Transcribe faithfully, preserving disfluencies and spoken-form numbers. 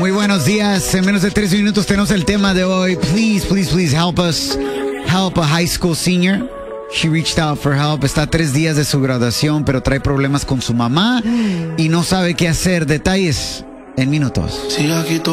Muy buenos días. En menos de tres minutos tenemos el tema de hoy. Please, please, please help us. Help a high school senior. She reached out for help. Está a tres días de su graduación, pero trae problemas con su mamá y no sabe qué hacer. Detalles en minutos. Sí, aquí